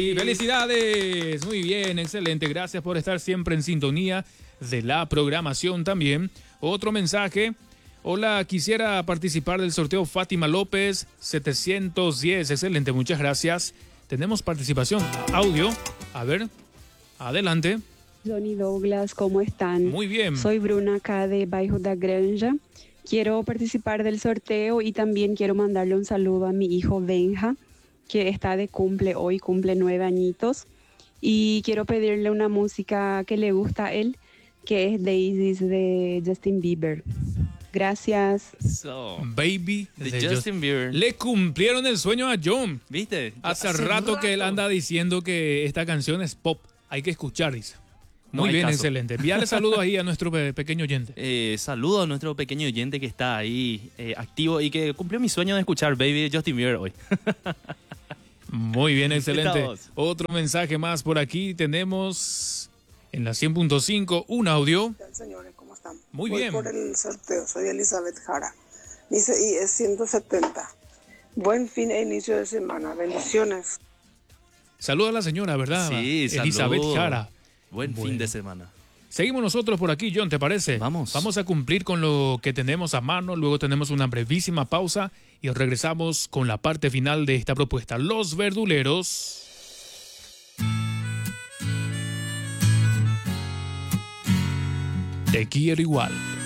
Y felicidades, muy bien, excelente, gracias por estar siempre en sintonía de la programación también. Otro mensaje, hola, quisiera participar del sorteo Fátima López 710, excelente, muchas gracias. Tenemos participación, audio, a ver, adelante. Johnny Douglas, ¿cómo están? Muy bien. Soy Bruna acá de Bairro da Granja. Quiero participar del sorteo y también quiero mandarle un saludo a mi hijo Benja, que está de cumple hoy, cumple 9 añitos. Y quiero pedirle una música que le gusta a él, que es Daisies de Justin Bieber. Gracias. Baby de Justin Bieber. Le cumplieron el sueño a John. ¿Viste? Hace rato que él anda diciendo que esta canción es pop. Hay que escuchar, dice. Muy bien, caso. Excelente. Envíale saludos ahí a nuestro pequeño oyente. Saludos a nuestro pequeño oyente que está ahí activo y que cumplió mi sueño de escuchar Baby de Justin Bieber hoy. Muy bien, excelente. Estamos. Otro mensaje más por aquí. Tenemos en la 100.5 un audio. ¿Qué tal, señores? ¿Cómo están? Muy Voy bien. por el sorteo. Soy Elizabeth Jara. Dice, y es 170. Buen fin e inicio de semana. Bendiciones. Saluda a la señora, ¿verdad? Sí, Elizabeth saludo. Jara. Buen Bueno. fin de semana. Seguimos nosotros por aquí, John, ¿te parece? Vamos. Vamos a cumplir con lo que tenemos a mano, luego tenemos una brevísima pausa y regresamos con la parte final de esta propuesta. Los verduleros. Te quiero igual.